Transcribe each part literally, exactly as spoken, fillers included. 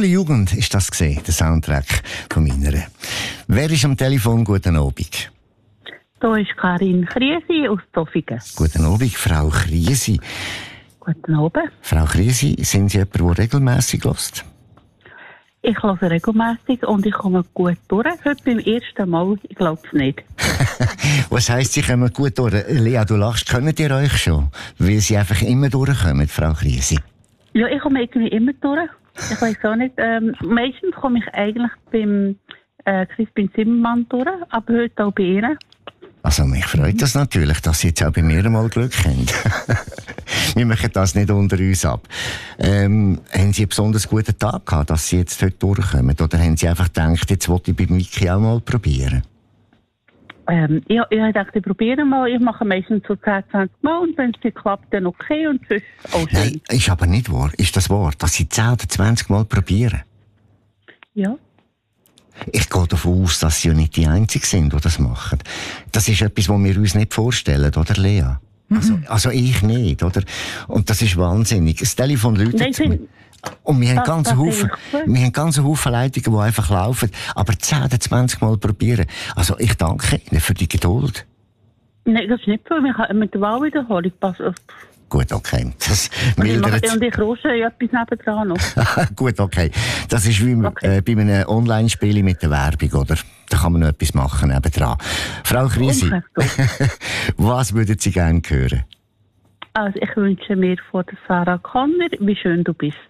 Coole Jugend ist das gesehen, der Soundtrack von meiner. Wer ist am Telefon? Guten Abend. Da ist Karin Kriesi aus Zofingen. Guten Abend, Frau Kriesi. Guten Abend. Frau Kriesi, sind Sie jemand, der regelmässig hört? Ich höre regelmässig und ich komme gut durch. Heute beim ersten Mal, ich glaube es nicht. Was heisst, Sie kommen gut durch? Lea, du lachst, könnt ihr euch schon? Weil Sie einfach immer durchkommen, Frau Kriesi. Ja, ich komme irgendwie immer durch. Ich weiß auch nicht. Ähm, meistens komme ich eigentlich beim äh, Crispin Zimmermann durch, aber heute auch bei Ihnen. Also mich freut das natürlich, dass Sie jetzt auch bei mir mal Glück haben. Wir machen das nicht unter uns ab. Ähm, haben Sie einen besonders guten Tag gehabt, dass Sie jetzt heute durchkommen? Oder haben Sie einfach gedacht, jetzt wollte ich bei Miki auch mal probieren? Ähm, ich, ich dachte, ich probiere mal. Ich mache meistens so zehn, zwanzig Mal und wenn es nicht klappt, dann okay und sonst auch schön. Nein, ist aber nicht wahr. Ist das wahr, dass Sie zehn oder zwanzig Mal probieren? Ja. Ich gehe davon aus, dass Sie ja nicht die Einzigen sind, die das machen. Das ist etwas, was wir uns nicht vorstellen, oder Lea? Mhm. Also, also ich nicht, oder? Und das ist wahnsinnig. Das Telefon läutet zu mir. Und wir haben ganz Haufen, wir haben ganz Haufen Leitungen, die einfach laufen. Aber zehn oder zwanzig Mal probieren. Also ich danke Ihnen für die Geduld. Nein, das ist nicht so. Wir haben mit der Wahlwiederholung passen. Gut, okay. Das und, ich mache, und ich rusche ja etwas nebendran noch. Gut, okay. Das ist wie okay. äh, bei einem Online-Spiel mit der Werbung, oder? Da kann man noch etwas machen nebendran. Frau Kriesi, was würden Sie gerne hören? Also ich wünsche mir von der Sarah Connor, wie schön du bist.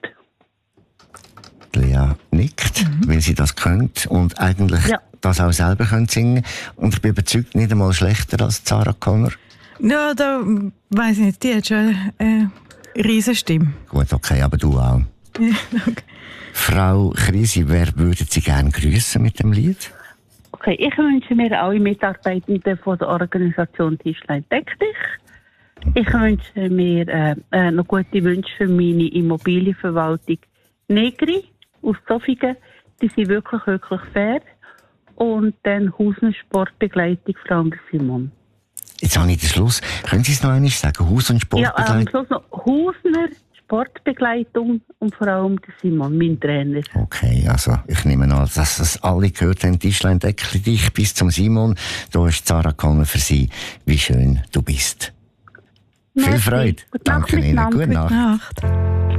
Lea nickt, mhm. weil sie das könnt und eigentlich ja. das auch selber könnt singen. Und ich bin überzeugt, nicht einmal schlechter als Sarah Connor. Ja, da weiss ich nicht, die hat schon eine Riesenstimme. Gut, okay, aber du auch. Ja, okay. Frau Kriesi, wer würden Sie gerne grüßen mit dem Lied? Okay, ich wünsche mir alle Mitarbeitenden von der Organisation Tischlein Deck dich. Ich wünsche mir äh, äh, noch gute Wünsche für meine Immobilienverwaltung Negri aus Zofingen. Die sind wirklich, wirklich fair. Und dann Hausner Sportbegleitung Frank Simon. Jetzt habe ich den Schluss. Können Sie es noch einmal sagen? Haus- und Sportbegleitung? Ja, am Schluss noch Hausner Sportbegleitung und vor allem der Simon, mein Trainer. Okay, also ich nehme an, dass das alle gehört haben. Tischlein Deckli dich bis zum Simon. Da ist Sarah Connor für Sie. Wie schön du bist. Viel Freude. Danke Ihnen. Gute Nacht. Gute Nacht.